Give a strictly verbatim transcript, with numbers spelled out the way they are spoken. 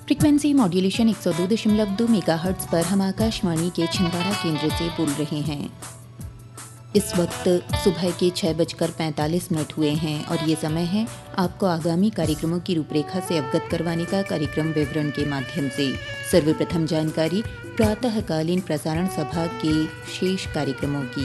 Frequency modulation एक सौ दो दशमलव दो मेगाहर्ट्ज़ पर हम आकाशवाणी के छिंदवाड़ा केंद्र से बोल रहे हैं। इस वक्त सुबह के छः बजकर पैंतालीस मिनट हुए हैं और ये समय है आपको आगामी कार्यक्रमों की रूपरेखा से अवगत करवाने का कार्यक्रम विवरण के माध्यम से। सर्वप्रथम जानकारी प्रातःकालीन प्रसारण सभा के शेष कार्यक्रमों की।